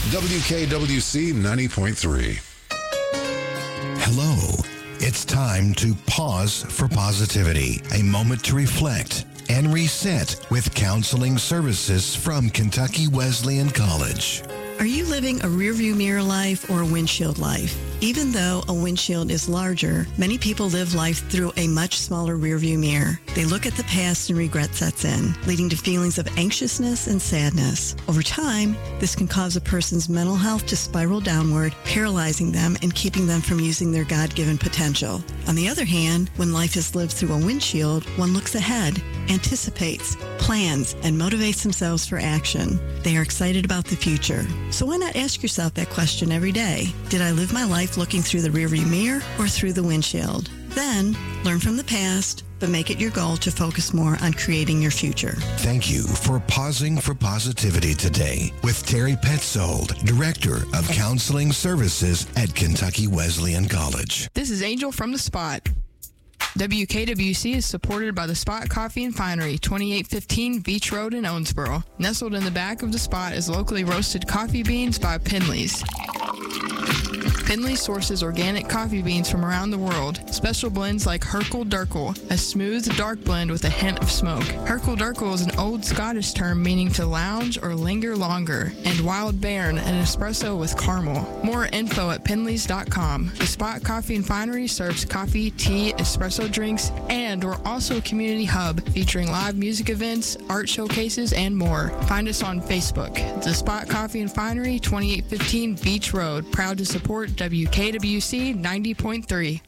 WKWC 90.3. Hello. It's time to pause for positivity, a moment to reflect and reset with counseling services from Kentucky Wesleyan College. Are you living a rearview mirror life or a windshield life? Even though a windshield is larger, many people live life through a much smaller rearview mirror. They look at the past and regret sets in, leading to feelings of anxiousness and sadness. Over time, this can cause a person's mental health to spiral downward, paralyzing them and keeping them from using their God-given potential. On the other hand, when life is lived through a windshield, one looks ahead, anticipates, plans, and motivates themselves for action. They are excited about the future. So why not ask yourself that question every day? Did I live my life looking through the rearview mirror or through the windshield? Then, learn from the past, but make it your goal to focus more on creating your future. Thank you for pausing for positivity today with Terry Petzold, Director of Counseling Services at Kentucky Wesleyan College. This is Angel from The Spot. WKWC is supported by The Spot Coffee and Finery, 2815 Beach Road in Owensboro. Nestled in the back of The Spot is locally roasted coffee beans by Penley's. Penley sources organic coffee beans from around the world. Special blends like Herkel Durkel, a smooth, dark blend with a hint of smoke. Herkel Durkel is an old Scottish term meaning to lounge or linger longer. And Wild Bairn, an espresso with caramel. More info at penleys.com. The Spot Coffee and Finery serves coffee, tea, espresso drinks, and we're also a community hub featuring live music events, art showcases, and more. Find us on Facebook. The Spot Coffee and Finery, 2815 Beach Road. Proud to support WKWC 90.3.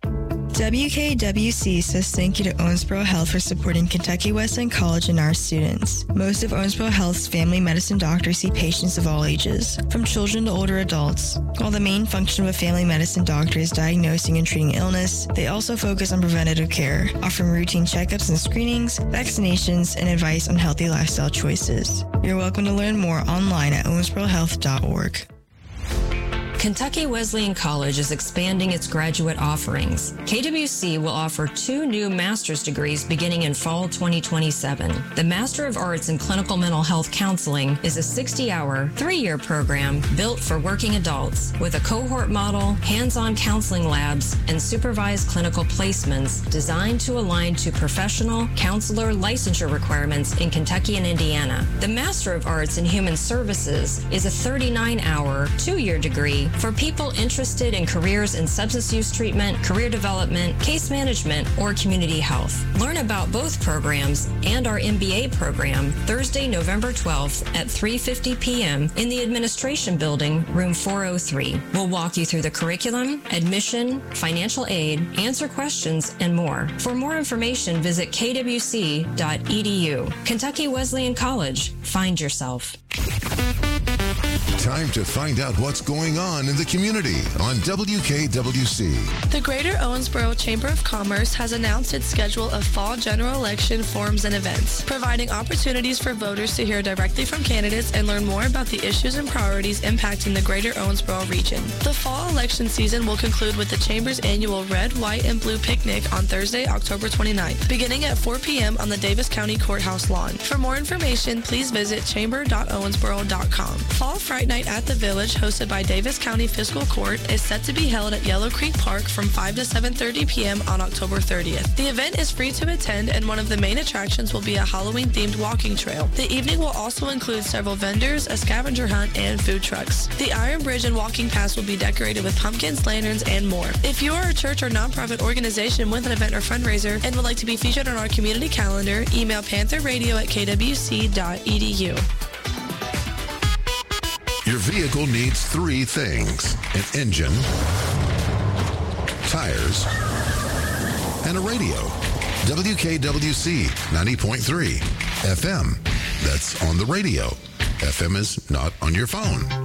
WKWC says thank you to Owensboro Health for supporting Kentucky Wesleyan College and our students. Most of Owensboro Health's family medicine doctors see patients of all ages, from children to older adults. While the main function of a family medicine doctor is diagnosing and treating illness, they also focus on preventative care, offering routine checkups and screenings, vaccinations, and advice on healthy lifestyle choices. You're welcome to learn more online at owensborohealth.org. Kentucky Wesleyan College is expanding its graduate offerings. KWC will offer 2 new master's degrees beginning in fall 2027. The Master of Arts in Clinical Mental Health Counseling is a 60-hour, 3-year program built for working adults with a cohort model, hands-on counseling labs, and supervised clinical placements designed to align to professional counselor licensure requirements in Kentucky and Indiana. The Master of Arts in Human Services is a 39-hour, 2-year degree for people interested in careers in substance use treatment, career development, case management, or community health. Learn about both programs and our MBA program Thursday, November 12th at 3:50 p.m. in the Administration Building, room 403. We'll walk you through the curriculum, admission, financial aid, answer questions, and more. For more information, visit kwc.edu. Kentucky Wesleyan College. Find yourself. Time to find out what's going on in the community on WKWC. The Greater Owensboro Chamber of Commerce has announced its schedule of fall general election forums and events, providing opportunities for voters to hear directly from candidates and learn more about the issues and priorities impacting the Greater Owensboro region. The fall election season will conclude with the Chamber's annual Red, White, and Blue Picnic on Thursday, October 29th, beginning at 4 p.m. on the Davis County Courthouse lawn. For more information, please visit chamber.owensboro.com. Fall Fright Night at the Village, hosted by Davis County Fiscal Court, is set to be held at Yellow Creek Park from 5 to 7:30 p.m. on October 30th. The event is free to attend, and one of the main attractions will be a Halloween-themed walking trail. The evening will also include several vendors, a scavenger hunt, and food trucks. The Iron Bridge and walking paths will be decorated with pumpkins, lanterns, and more. If you are a church or nonprofit organization with an event or fundraiser and would like to be featured on our community calendar, email pantherradio@kwc.edu. Your vehicle needs 3 things: an engine, tires, and a radio. WKWC 90.3 FM. That's on the radio. FM is not on your phone.